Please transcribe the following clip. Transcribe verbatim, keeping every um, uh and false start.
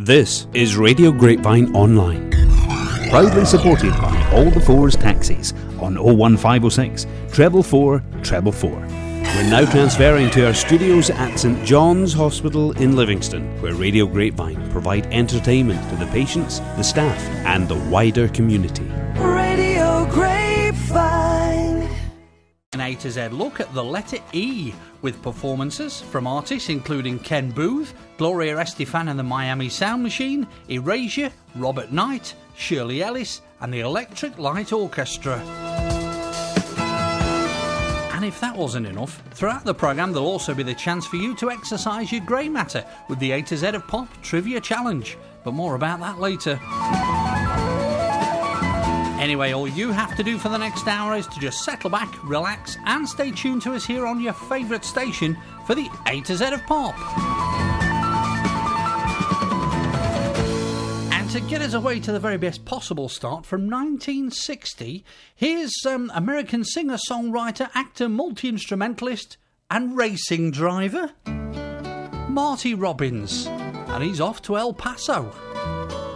This is Radio Grapevine Online, proudly supported by All the Fours Taxis on oh one five oh six, treble four, treble four. We're now transferring to our studios at St John's Hospital in Livingston, where Radio Grapevine provide entertainment to the patients, the staff and the wider community. Radio Grapevine. An A to Z look at the letter E, with performances from artists including Ken Booth, Gloria Estefan and the Miami Sound Machine, Erasure, Robert Knight, Shirley Ellis and the Electric Light Orchestra. And if that wasn't enough, throughout the programme there'll also be the chance for you to exercise your grey matter with the A to Z of Pop Trivia Challenge. But more about that later. Anyway, all you have to do for the next hour is to just settle back, relax and stay tuned to us here on your favourite station for the A to Z of Pop. And to get us away to the very best possible start from nineteen sixty, here's um, American singer-songwriter, actor, multi-instrumentalist and racing driver, Marty Robbins. And he's off to El Paso.